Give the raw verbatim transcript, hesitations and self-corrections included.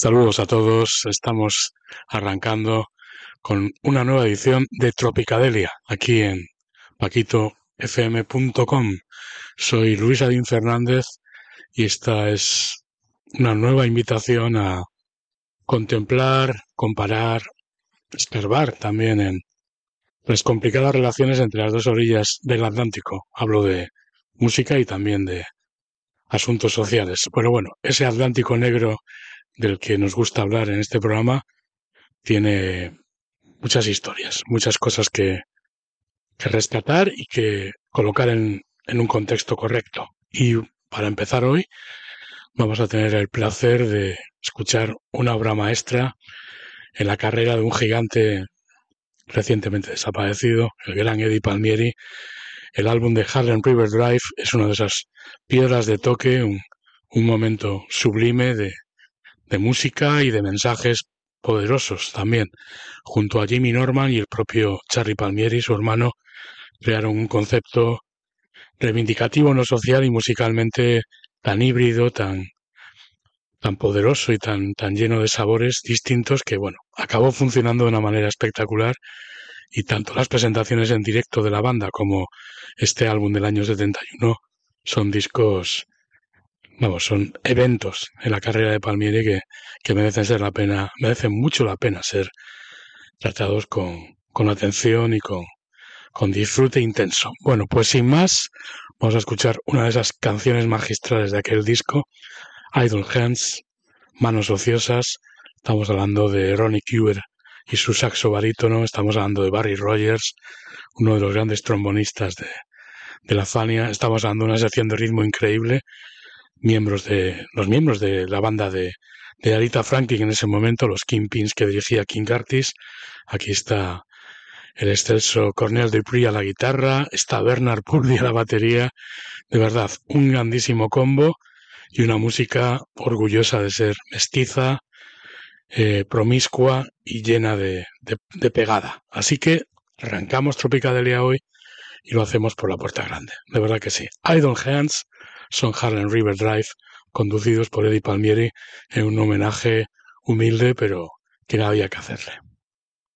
Saludos a todos, estamos arrancando con una nueva edición de Tropicadelia, aquí en paquito f m punto com. Soy Luis Adín Fernández y esta es una nueva invitación a contemplar, comparar, escarbar también en las complicadas relaciones entre las dos orillas del Atlántico. Hablo de música y también de asuntos sociales. Pero bueno, ese Atlántico negro del que nos gusta hablar en este programa tiene muchas historias, muchas cosas que, que rescatar y que colocar en, en un contexto correcto. Y para empezar hoy vamos a tener el placer de escuchar una obra maestra en la carrera de un gigante recientemente desaparecido, el gran Eddie Palmieri. El álbum de Harlem River Drive es una de esas piedras de toque, un, un momento sublime de, de música y de mensajes poderosos también. Junto a Jimmy Norman y el propio Charlie Palmieri, su hermano, crearon un concepto reivindicativo, no social y musicalmente tan híbrido, tan, tan poderoso y tan, tan lleno de sabores distintos que, bueno, acabó funcionando de una manera espectacular. Y tanto las presentaciones en directo de la banda como este álbum del año setenta y uno son discos, vamos, son eventos en la carrera de Palmieri que, que merecen ser la pena, merecen mucho la pena ser tratados con, con atención y con, con disfrute intenso. Bueno, pues sin más, vamos a escuchar una de esas canciones magistrales de aquel disco, Idle Hands, Manos Ociosas. Estamos hablando de Ronnie Cuber y su saxo barítono, estamos hablando de Barry Rogers, uno de los grandes trombonistas de, de la Fania. Estamos hablando de una sección de ritmo increíble, miembros de los miembros de la banda de, de Aretha Franklin en ese momento, los Kingpins que dirigía King Curtis. Aquí está el excelso Cornell Dupree a la guitarra, está Bernard Purdy a la batería. De verdad, un grandísimo combo y una música orgullosa de ser mestiza, eh, promiscua y llena de, de, de pegada. Así que arrancamos Tropicadelia hoy y lo hacemos por la puerta grande. De verdad que sí. Idle Hands son Harlem River Drive, conducidos por Eddie Palmieri en un homenaje humilde, pero que no había que hacerle.